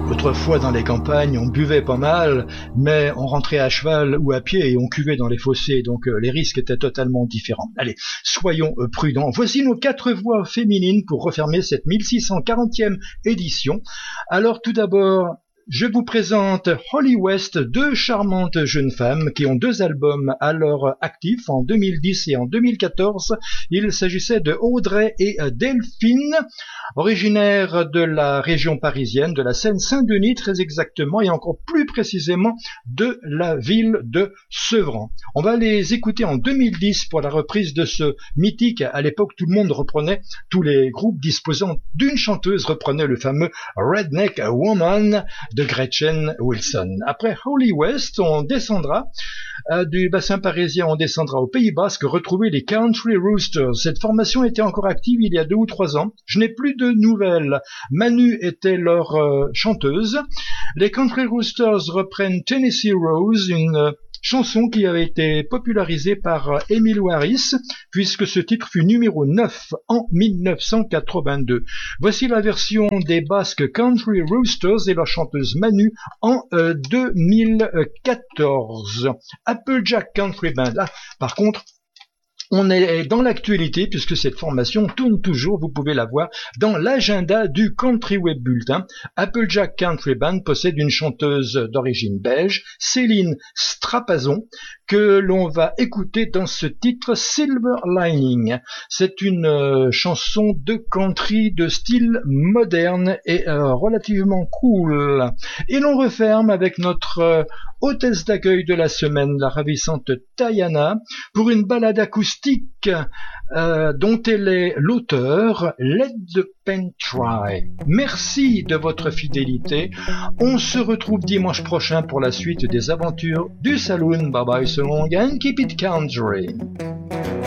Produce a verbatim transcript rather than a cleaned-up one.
Autrefois, dans les campagnes, on buvait pas mal, mais on rentrait à cheval ou à pied et on cuvait dans les fossés, donc euh, les risques étaient totalement différents. Allez, soyons euh, prudents. Voici nos quatre voix féminines pour refermer cette mille six cent quarantième édition. Alors, tout d'abord, je vous présente Holly West, deux charmantes jeunes femmes qui ont deux albums à leur actif en deux mille dix et en deux mille quatorze. Il s'agissait de Audrey et Delphine, originaires de la région parisienne, de la Seine-Saint-Denis très exactement, et encore plus précisément de la ville de Sevran. On va les écouter en deux mille dix pour la reprise de ce mythique. À l'époque, tout le monde reprenait, tous les groupes disposant d'une chanteuse reprenaient le fameux Redneck Woman de Gretchen Wilson. Après Holly West, on descendra euh, du bassin parisien, on descendra au Pays Basque, retrouver les Country Roosters. Cette formation était encore active il y a deux ou trois ans. Je n'ai plus de nouvelles. Manu était leur euh, chanteuse. Les Country Roosters reprennent Tennessee Rose, une euh, chanson qui avait été popularisée par euh, Emmylou Harris, puisque ce titre fut numéro neuf en mille neuf cent quatre-vingt-deux. Voici la version des Basques Country Roosters et leur chanteuse Manu en euh, deux mille quatorze. Applejack Country Band. Là, par contre, on est dans l'actualité puisque cette formation tourne toujours, vous pouvez la voir dans l'agenda du Country Web Bulletin. Applejack Country Band possède une chanteuse d'origine belge, Céline Strapazon, que l'on va écouter dans ce titre Silver Lining. C'est une euh, chanson de country de style moderne et euh, relativement cool. Et l'on referme avec notre euh, hôtesse d'accueil de la semaine, la ravissante Tayana, pour une balade acoustique euh, dont elle est l'auteur, Let the Pen Try. Merci de votre fidélité. On se retrouve dimanche prochain pour la suite des aventures du saloon. Bye bye so long and keep it country.